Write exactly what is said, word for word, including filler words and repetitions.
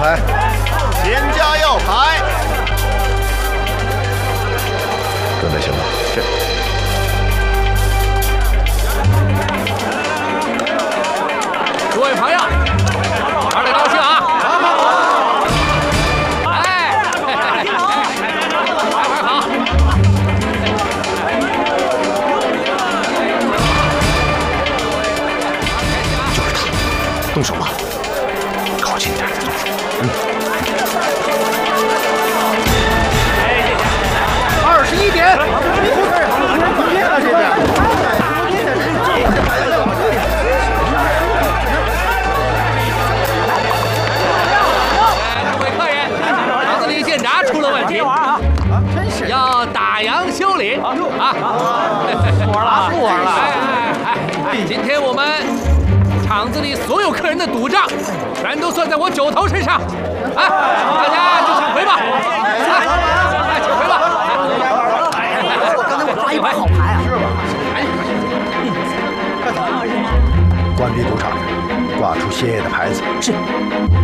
牌， 先加药牌。 准备行动。 是。 诸位朋友，玩得高兴啊！哎，玩好。 就是他，动手吧。靠近点再动手。嗯。 二十一点。别了这边。 检查出了问题，要打烊修理啊！ 不玩了，不玩了！ 哎哎哎！今天我们厂子里所有客人的赌账，全都算在我九头身上。啊，大家就请回吧！来，请回吧！ 我刚才我抓一把好牌啊！ 关闭赌场，挂出歇业的牌子。 是。